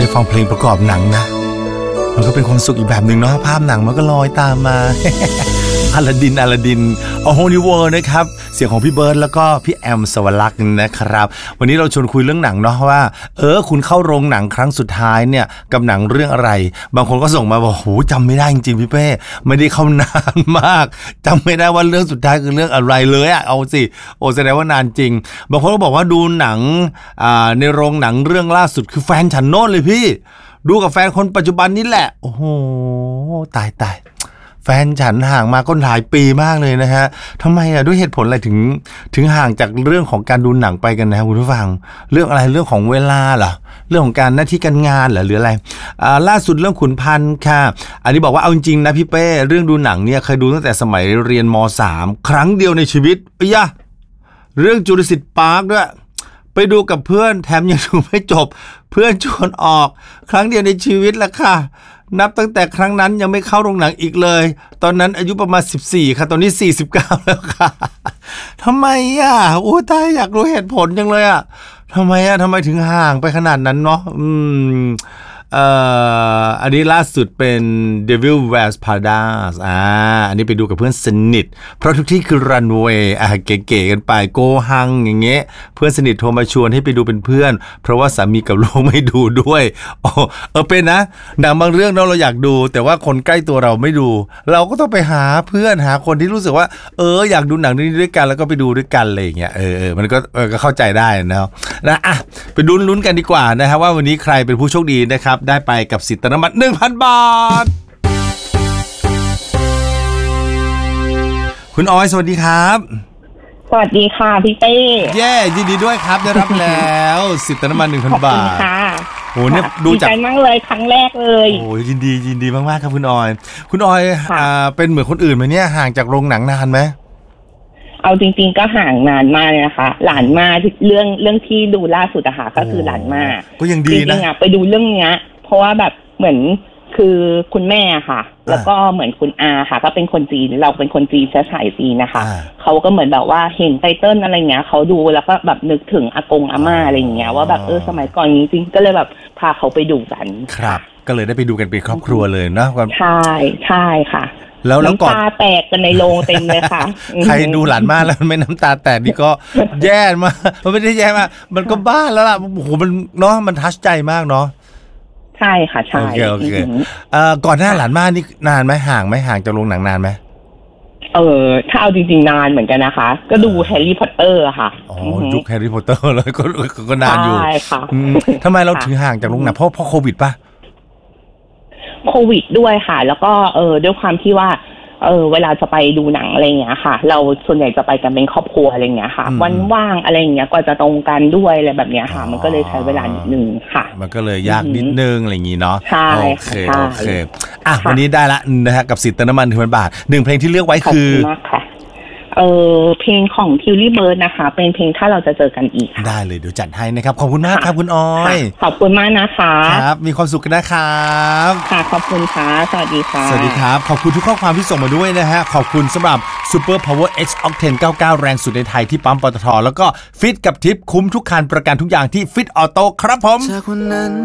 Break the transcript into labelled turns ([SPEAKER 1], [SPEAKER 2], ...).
[SPEAKER 1] ได้ฟังเพลงประกอบหนังนะมันก็เป็นความสุขอีกแบบหนึ่งเนาะภาพหนังมันก็ลอยตามมา อลาดินโฮนิเวิร์นะครับเสียงของพี่เบิร์ดแล้วก็พี่แอมสวรักษ์นะครับวันนี้เราชวนคุยเรื่องหนังเนาะว่าคุณเข้าโรงหนังครั้งสุดท้ายเนี่ยกับหนังเรื่องอะไรบางคนก็ส่งมาบอกโหจำไม่ได้จริงๆพี่เป้ไม่ได้เข้านานมากจำไม่ได้ว่าเรื่องสุดท้ายคือเรื่องอะไรเลยอะเอาสิโอ้แสดงว่านานจริงบางคนก็บอกว่าดูหนังในโรงหนังเรื่องล่าสุดคือแฟนฉันโน่นเลยพี่ดูกับแฟนคนปัจจุบันนี่แหละโอ้โหตายแฟนฉันห่างมาก็หลายปีมากเลยนะฮะทำไมด้วยเหตุผลอะไรถึงห่างจากเรื่องของการดูหนังไปกันนะคุณผู้ฟังเรื่องอะไรเรื่องของเวลาเหรอเรื่องของการหน้าที่การงานเหรอหรืออะไรล่าสุดเรื่องขุนพันธ์ค่ะอันนี้บอกว่าเอาจริงๆนะพี่เป้เรื่องดูหนังเนี่ยเคยดูตั้งแต่สมัยเรียนม.3 ครั้งเดียวในชีวิตเรื่องจูราสสิคพาร์คด้วยไปดูกับเพื่อนแถมยังดูไม่จบเพื่อนชวนออกครั้งเดียวในชีวิตละค่ะนับตั้งแต่ครั้งนั้นยังไม่เข้าโรงหนังอีกเลยตอนนั้นอายุประมาณ14ค่ะตอนนี้49แล้วค่ะทำไมโอ้ตายอยากรู้เหตุผลจังเลยทำไมถึงห่างไปขนาดนั้นเนาะอันนี้ล่าสุดเป็น Devil Wears Prada อันนี้ไปดูกับเพื่อนสนิทเพราะทุกที่คือรันเวย์เก๋ๆกันไปโกฮังอย่างเงี้ยเพื่อนสนิทโทรมาชวนให้ไปดูเป็นเพื่อนเพราะว่าสามีกับลูกไม่ดูด้วยเป็นนะหนังบางเรื่องเราอยากดูแต่ว่าคนใกล้ตัวเราไม่ดูเราก็ต้องไปหาเพื่อนหาคนที่รู้สึกว่าอยากดูหนังนี้ด้วยกันแล้วก็ไปดูด้วยกันอะไรอย่างเงี้ยมันก็เข้าใจได้นะไปลุ้นกันดีกว่านะครับว่าวันนี้ใครเป็นผู้โชคดีนะครับได้ไปกับสิทธิ์เติมน้ำมัน 1,000 บาทคุณออยสวัสดีครับ
[SPEAKER 2] สวัสดีค่ะพี่เต้
[SPEAKER 1] ยินดีด้วยครับได้รับแล้วสิทธิ์เติมน้ำมัน 1,000 บาท
[SPEAKER 2] ค่ะ
[SPEAKER 1] โหเนี่ยดูจาก
[SPEAKER 2] ดีใจมากเลยครั้งแรกเลย
[SPEAKER 1] โอ้ยินดีมากๆครับคุณออยเป็นเหมือนคนอื่นไหมเนี่ยห่างจากโรงหนังนานไหม
[SPEAKER 2] เอาจริงๆก็ห่างนานมากเลยนะคะหลานมาเรื่องที่ดูล่าสุดอะค่ะก็คือหลานมา
[SPEAKER 1] ก็ยังดีนะ
[SPEAKER 2] จริงๆไปดูเรื่องเนี้ยเพราะว่าแบบเหมือนคือคุณแม่ค่ะแล้วก็เหมือนคุณอาค่ะก็เป็นคนจีนเราเป็นคนจีนเชื้อสายจีนนะคะเขาก็เหมือนแบบว่าเห็นไตเติ้ลอะไรเงี้ยเขาดูแล้วก็แบบนึกถึงอากงอาม่าอะไรเงี้ยว่าแบบสมัยก่อนจริงๆก็เลยแบบพาเขาไปดูกัน
[SPEAKER 1] ครับก็เลยได้ไปดูกันเป็นครอบครัวเลยนะ
[SPEAKER 2] ใช่ค่ะ
[SPEAKER 1] แล้วก่อน
[SPEAKER 2] น้ำตาแตกกันในโรงเต็มเลยค่ะ
[SPEAKER 1] ใครดูหลานมากแล้วไม่น้ำตาแตกนี่ก็แย่มากมันไม่ได้แย่มากมันก็บ้าแล้วล่ะโอ้โหมันเนาะมันทัชใจมากเนาะ
[SPEAKER 2] ใช่ค่ะใช่
[SPEAKER 1] โอเคก่อนหน้าหลานมากนี่นานไหมห่างจากโรงหนังนานไหม
[SPEAKER 2] ถ้าเอาจริงๆนานเหมือนกันนะคะก็ดูแฮร์รี่พอตเตอร์ค่ะ
[SPEAKER 1] ยุคแฮร์รี่พอตเตอร์เลยก็นานอยู่
[SPEAKER 2] ใช่ค่ะ
[SPEAKER 1] ทำไมเราถึงห่างจากโรงหนังเพราะโควิดป่ะ
[SPEAKER 2] โควิดด้วยค่ะแล้วก็ด้วยความที่ว่าเวลาจะไปดูหนังอะไรเงี้ยค่ะเราส่วนใหญ่จะไปกันเป็นครอบครัวอะไรเงี้ยค่ะวันว่างอะไรเงี้ยก็จะตรงกันด้วยอะไรแบบเนี้ยค่ะมันก็เลยใช้เวลานิดนึงค่ะ
[SPEAKER 1] มันก็เลยยากนิดนึงอะไรอย่างงี้เนาะ
[SPEAKER 2] ใช่
[SPEAKER 1] โอเควันนี้ได้ละนะฮะกับสิทธิ์เติมน้ำมัน 1,000 บาท1เพลงที่เลือกไว้คือ
[SPEAKER 2] เพลงของทิวลี่เบิร์ดนะคะเป็นเพลงถ้าเราจะเจอกันอีก
[SPEAKER 1] ได้เลยเดี๋ยวจัดให้นะครับขอบคุณมากครับคุณออย
[SPEAKER 2] ขอบคุณมากนะคะ
[SPEAKER 1] ครับมีความสุขกันนะครับ
[SPEAKER 2] ค่ะขอบคุณค่ะสวัสดีค่ะ
[SPEAKER 1] สวัสดีครับขอบคุณทุกข้อความที่ส่งมาด้วยนะฮะขอบคุณสำหรับ Super Power X Octane 99 แรงสุดในไทยที่ปั๊มปตท.แล้วก็ฟิตกับทิปคุ้มทุกคันประกันทุกอย่างที่ฟิตออโต้ครับผม